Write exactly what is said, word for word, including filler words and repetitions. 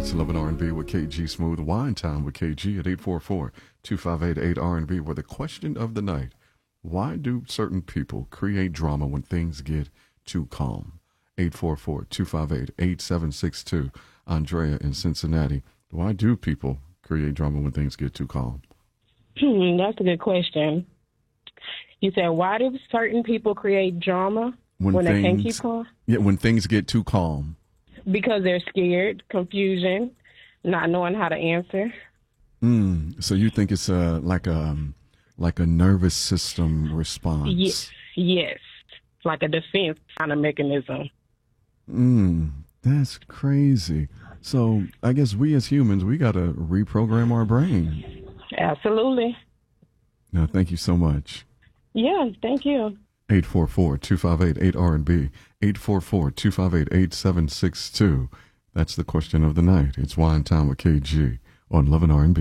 It's eleven R and B with K G Smooth. Wine Time with K G at eight four four, two five eight, eight R and B, where the question of the night: why do certain people create drama when things get too calm? eight four four, two five eight, eight seven six two. Andrea in Cincinnati. Why do people create drama when things get too calm? Hmm, that's a good question. You said, why do certain people create drama when, when things, they can't keep calm? Yeah, when things get too calm. Because they're scared, confusion, not knowing how to answer. Mm, so you think it's a like a like a nervous system response? Yes, yes, like a defense kind of mechanism. Mm, that's crazy. So I guess we as humans, we got to reprogram our brain. Absolutely. No, thank you so much. Yeah, thank you. eight four four, two five eight, eight R and B, eight four four, two five eight, eight seven six two. That's the question of the night. It's Wine Time with K G on eleven R and B.